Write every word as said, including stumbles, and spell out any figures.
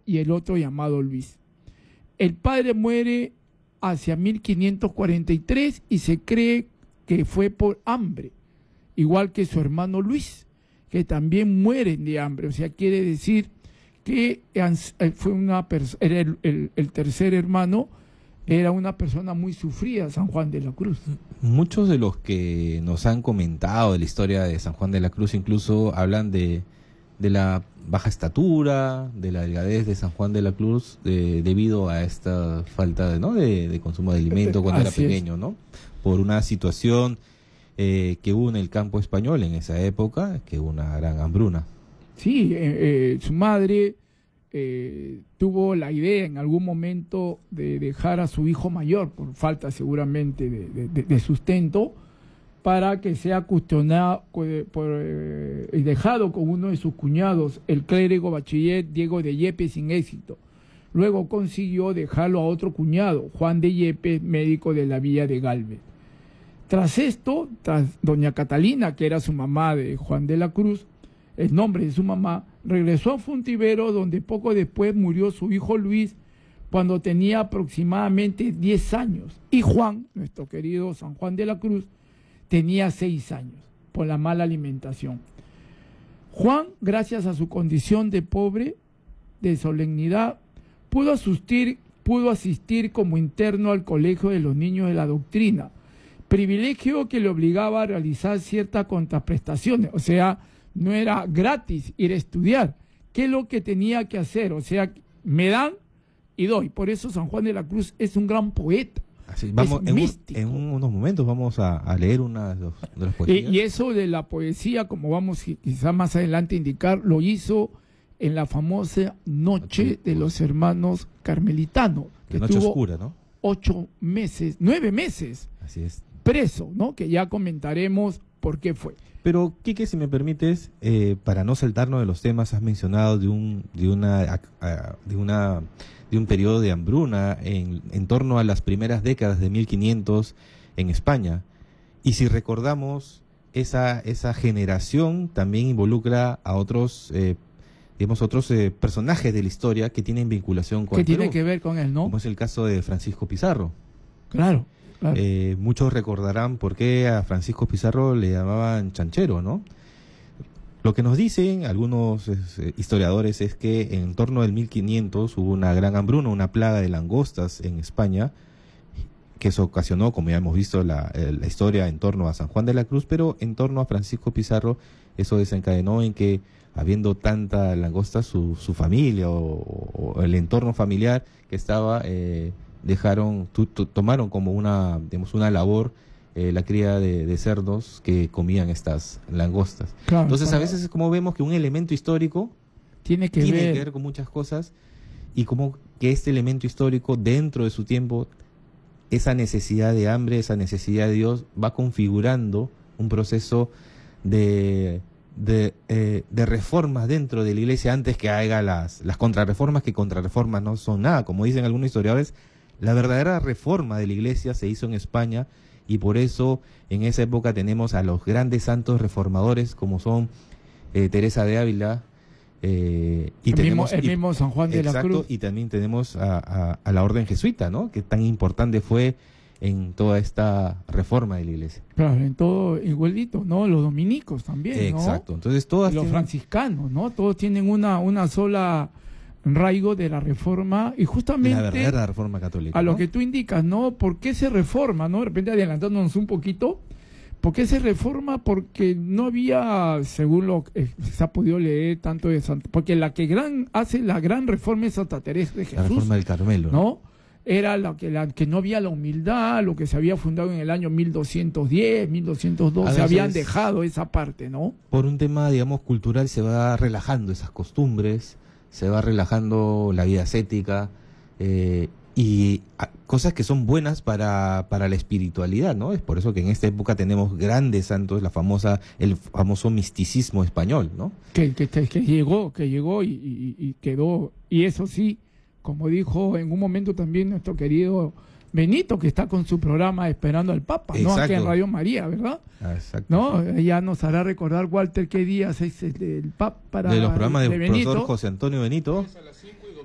y el otro llamado Luis. El padre muere hacia mil quinientos cuarenta y tres y se cree que fue por hambre, igual que su hermano Luis, que también mueren de hambre. O sea, quiere decir que fue una era el, el, el tercer hermano, era una persona muy sufrida, San Juan de la Cruz. Muchos de los que nos han comentado de la historia de San Juan de la Cruz incluso hablan de, de la baja estatura, de la delgadez de San Juan de la Cruz, de, debido a esta falta de, ¿no? de, de consumo de alimento cuando Así era pequeño, es. ¿no? Por una situación eh, que hubo en el campo español en esa época, que hubo una gran hambruna. Sí, eh, eh, su madre eh, tuvo la idea en algún momento de dejar a su hijo mayor, por falta seguramente de, de, de sustento, para que sea cuestionado por, por, eh, y dejado con uno de sus cuñados, el clérigo bachiller Diego de Yepes, sin éxito. Luego consiguió dejarlo a otro cuñado, Juan de Yepes, médico de la villa de Galvez. Tras esto, tras doña Catalina, que era su mamá de Juan de la Cruz, el nombre de su mamá, regresó a Fontivero, donde poco después murió su hijo Luis, cuando tenía aproximadamente diez años. Y Juan, nuestro querido San Juan de la Cruz, tenía seis años, por la mala alimentación. Juan, gracias a su condición de pobre, de solemnidad, pudo asistir, pudo asistir como interno al Colegio de los Niños de la Doctrina, privilegio que le obligaba a realizar ciertas contraprestaciones, o sea, no era gratis ir a estudiar. ¿Qué es lo que tenía que hacer? O sea, me dan y doy. Por eso San Juan de la Cruz es un gran poeta. Así, vamos, es en, místico. Un, en unos momentos vamos a, a leer una de, los, de las poesías. Y, y eso de la poesía, como vamos quizá más adelante a indicar, lo hizo en la famosa Noche de los Hermanos Carmelitanos, que Noche estuvo oscura, ¿no? ocho meses, nueve meses Así es. preso, ¿no? Que ya comentaremos por qué fue. Pero, Quique, si me permites, eh, para no saltarnos de los temas, has mencionado de un de una de una de un periodo de hambruna en, en torno a las primeras décadas de mil quinientos en España. Y si recordamos, esa esa generación también involucra a otros, eh, digamos, otros eh, personajes de la historia que tienen vinculación con ¿Qué el tiene Perú, que ver con él, no? como es el caso de Francisco Pizarro. Claro. Claro. Eh, muchos recordarán por qué a Francisco Pizarro le llamaban chanchero, ¿no? Lo que nos dicen algunos eh, historiadores es que en torno del mil quinientos hubo una gran hambruna, una plaga de langostas en España, que eso ocasionó, como ya hemos visto, la, eh, la historia en torno a San Juan de la Cruz, pero en torno a Francisco Pizarro, eso desencadenó en que, habiendo tanta langosta, su, su familia o, o el entorno familiar que estaba... Eh, dejaron, tu, tu, tomaron como una, digamos, una labor eh, la cría de, de cerdos que comían estas langostas. Claro, Entonces claro. a veces es como vemos que un elemento histórico tiene que, tiene ver. que ver con muchas cosas, y como que este elemento histórico dentro de su tiempo, esa necesidad de hambre, esa necesidad de Dios, va configurando un proceso de... De, eh, de reformas dentro de la iglesia antes que haya las, las contrarreformas, que contrarreformas no son nada. Como dicen algunos historiadores, la verdadera reforma de la iglesia se hizo en España, y por eso en esa época tenemos a los grandes santos reformadores como son eh, Teresa de Ávila, eh, y el, tenemos, mismo, el y, mismo San Juan de exacto, la Cruz. Y también tenemos a, a, a la orden jesuita, ¿no? Que tan importante fue en toda esta reforma de la iglesia. Claro, en todo igualito, ¿no? Los dominicos también, ¿no? Exacto. Entonces todas los tienen... franciscanos, ¿no? Todos tienen una, una sola arraigo de la reforma, y justamente la verdadera reforma católica, a lo ¿no? que tú indicas, ¿no? ¿Por qué se reforma, no? De repente adelantándonos un poquito, ¿por qué se reforma? Porque no había, según lo que se ha podido leer tanto de Santa, porque la que gran hace la gran reforma es Santa Teresa de Jesús, la reforma del Carmelo, ¿no? ¿no? Era la que, la que no había la humildad, lo que se había fundado en el año mil doscientos diez, mil doscientos doce, se habían dejado esa parte, ¿no? Por un tema, digamos, cultural, se va relajando esas costumbres, se va relajando la vida ascética, eh, y a, cosas que son buenas para, para la espiritualidad, ¿no? Es por eso que en esta época tenemos grandes santos, la famosa, el famoso misticismo español, ¿no? Que, que, que llegó, que llegó y, y, y quedó, y eso sí, como dijo en un momento también nuestro querido Benito, que está con su programa Esperando al Papa, Exacto. ¿no? Aquí en Radio María, ¿verdad? Exacto. ¿No? Ya nos hará recordar, Walter, qué días es el, el Papa para de los programas del de Benito. profesor José Antonio Benito. A las cinco